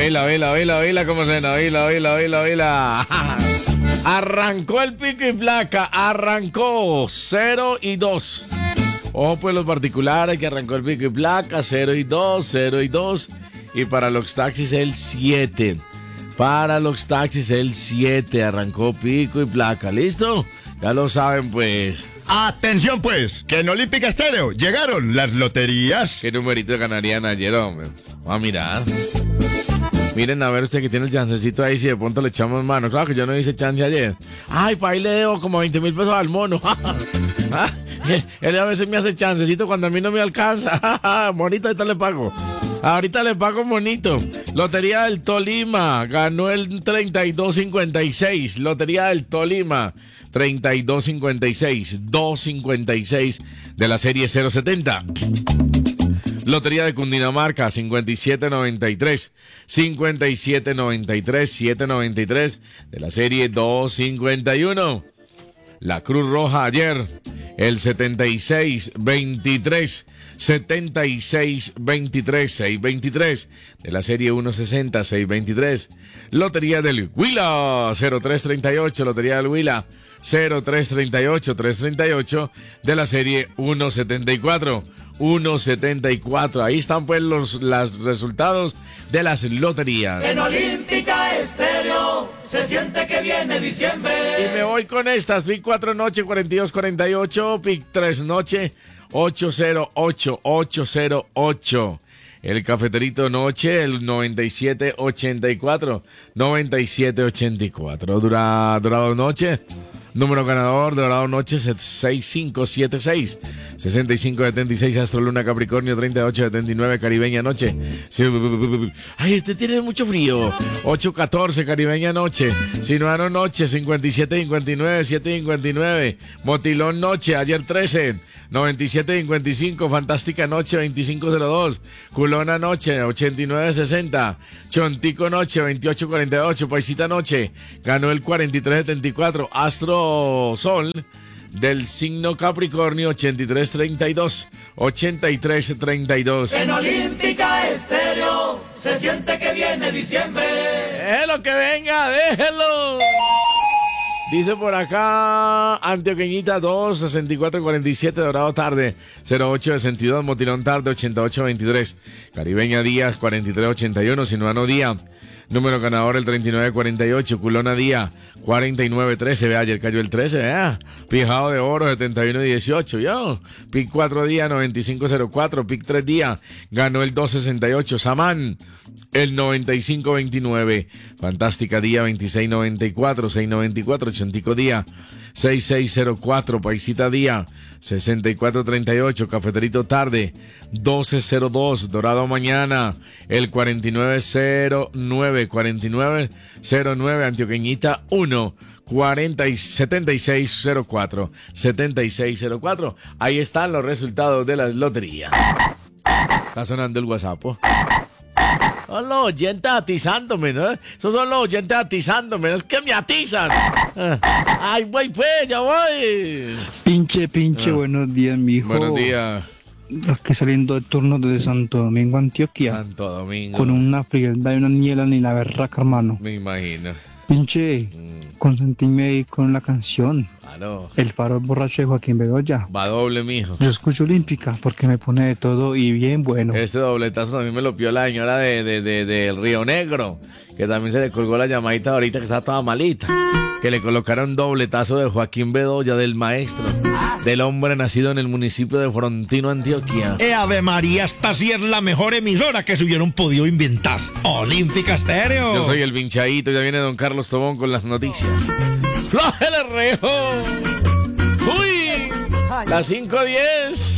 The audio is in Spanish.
¿cómo suena? Vela. Arrancó el pico y placa, arrancó 0 y 2. Ojo pues los particulares que arrancó el pico y placa, 0 y 2. Y para los taxis el 7. Arrancó pico y placa, ¿listo? Ya lo saben pues. Atención pues, que en Olímpica Estéreo llegaron las loterías. ¿Qué numerito ganarían ayer, hombre? Vamos a mirar. Miren a ver usted que tiene el chancecito ahí, si de pronto le echamos mano. Claro que yo no hice chance ayer. Ay, pa' ahí le debo como 20,000 pesos al mono. Él a veces me hace chancecito cuando a mí no me alcanza. Monito, ahorita le pago monito. Lotería del Tolima, ganó el 3256. Lotería del Tolima, 3256, 256 de la serie 070. Lotería de Cundinamarca, 5793, 793 de la serie 251. La Cruz Roja ayer, el 7623, 623 de la serie 160, 623. Lotería del Huila, 0338, Lotería del Huila, 0338, 338 de la serie 174. Ahí están pues los resultados de las loterías. En Olímpica Estéreo se siente que viene diciembre. Y me voy con estas: PIC 4 noche 4248, PIC 3 noche 808. El cafeterito noche, el 9784. Dorado noche. Número ganador, Dorado Noche, 6576. 6576, Astro Luna Capricornio, 3879, Caribeña Noche. Ay, usted tiene mucho frío. 814, Caribeña Noche. Sinuano Noche, 5759, 759. Motilón Noche, ayer 13. 9755, Fantástica Noche 2502, Culona Noche 8960, Chontico Noche 2848, Paisita Noche ganó el 4374, Astro Sol del signo Capricornio 8332. En Olímpica Estéreo se siente que viene diciembre. Déjelo que venga, déjelo. Dice por acá, Antioqueñita 2, 6447, Dorado tarde, 0862, Motilón tarde, 8823, Caribeña Díaz, 4381, Sinuano Día, número ganador el 3948, Culona Día, 4913, vea, ayer cayó el 13, vea, Pijado de Oro, 7118, yo, PIC 4 Día, 9504, PIC 3 Día, ganó el 268, Samán, el 9529, Fantástica Día 2694, 694, Chontico Día 6604, Paisita Día 6438, Cafeterito Tarde 1202, Dorado Mañana el 4909, Antioqueñita 1 7604. Ahí están los resultados de las loterías. Está sonando el WhatsApp. Son los oyentes atizándome, ¿no? Esos son los oyentes atizándome, es que me atizan. Ay, voy pues, ya voy. Pinche, buenos días, mijo. Buenos días. Aquí saliendo de turno desde Santo Domingo, Antioquia. Santo Domingo. Con una frialdad y una niela ni la berraca, hermano. Me imagino. Pinche, consentíme ahí con la canción. Claro. El farol borracho de Joaquín Bedoya. Va doble, mijo. Yo escucho Olímpica porque me pone de todo y bien bueno. Este dobletazo también me lo pidió la señora de Río Negro, que también se le colgó la llamadita ahorita que está toda malita. Que le colocaron dobletazo de Joaquín Bedoya, del maestro, del hombre nacido en el municipio de Frontino, Antioquia. Ave María, esta sí es la mejor emisora que se hubieran podido inventar. Olímpica Estéreo. Yo soy el Vinchadito, ya viene don Carlos Tobón con las noticias. ¡Flójele rejo! ¡Uy! Las 5:10.